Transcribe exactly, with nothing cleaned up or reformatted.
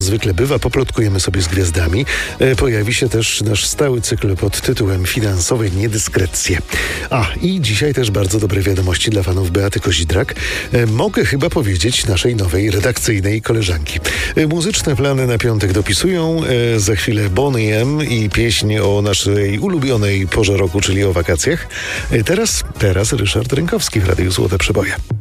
Zwykle bywa, poplotkujemy sobie z gwiazdami. E, pojawi się też nasz stały cykl pod tytułem Finansowe niedyskrecje. A, i dzisiaj też bardzo dobre wiadomości dla fanów Beaty Kozidrak. E, mogę chyba powiedzieć naszej nowej redakcyjnej koleżanki. E, muzyczne plany na piątek dopisują. E, za chwilę Boney M i pieśń o naszej ulubionej porze roku, czyli o wakacjach. E, teraz, teraz Ryszard Rynkowski w Radiu Złote Przeboje.